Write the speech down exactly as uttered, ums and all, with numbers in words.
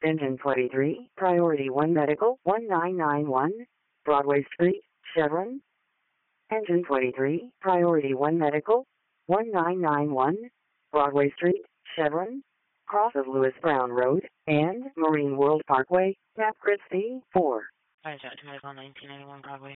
Engine twenty-three, Priority one Medical, one nine nine one, Broadway Street, Chevron. Engine twenty-three, Priority one Medical, one nine nine one, Broadway Street, Chevron. Cross of Lewis Brown Road and Marine World Parkway, Map Christie, four. Hi, Jet to Medical, nineteen ninety-one Broadway.